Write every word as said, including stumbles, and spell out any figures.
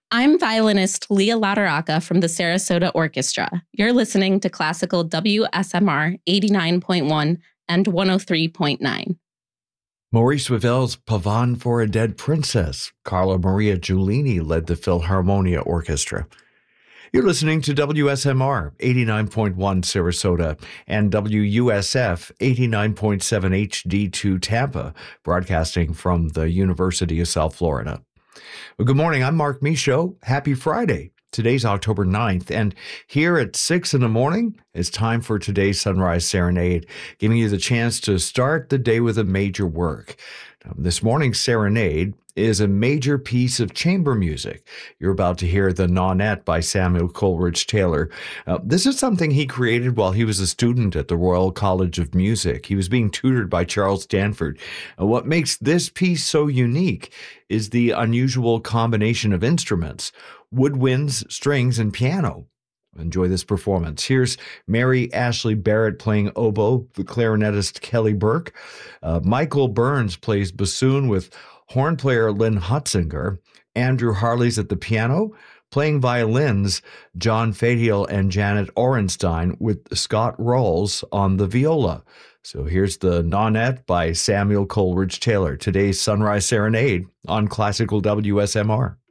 I'm violinist Leah Lauderaca from the Sarasota Orchestra. You're listening to Classical W S M R eighty-nine point one and one oh three point nine. Maurice Ravel's Pavane for a Dead Princess. Carlo Maria Giulini led the Philharmonia Orchestra. You're listening to W S M R eighty-nine point one Sarasota and W U S F eighty-nine point seven H D two Tampa, broadcasting from the University of South Florida. Well, good morning. I'm Mark Michaud. Happy Friday. Today's October ninth, and here at six in the morning, it's time for today's Sunrise Serenade, giving you the chance to start the day with a major work. Now, this morning's Serenade is a major piece of chamber music. You're about to hear the Nonet by Samuel Coleridge Taylor. Uh, this is something he created while he was a student at the Royal College of Music. He was being tutored by Charles Stanford. Uh, what makes this piece so unique is the unusual combination of instruments: woodwinds, strings, and piano. Enjoy this performance. Here's Mary Ashley Barrett playing oboe, the clarinetist Kelly Burke. Uh, Michael Burns plays bassoon with horn player Lynn Hutzinger. Andrew Harley's at the piano. Playing violins, John Fadiel and Janet Orenstein, with Scott Rawls on the viola. So here's the Nonet by Samuel Coleridge Taylor, today's Sunrise Serenade on Classical W S M R.